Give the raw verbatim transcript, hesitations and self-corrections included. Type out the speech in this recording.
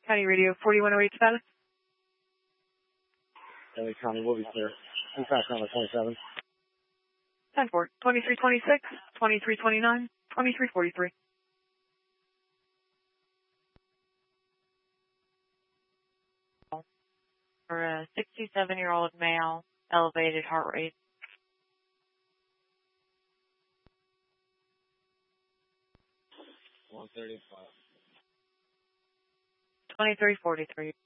County Radio forty-one oh eight status. L A County will be clear. Impact number twenty-seven. ten four, twenty-three twenty-six, twenty-three twenty-nine, twenty-three forty-three. For a sixty-seven-year-old male, elevated heart rate. one thirty-five. twenty-three forty-three.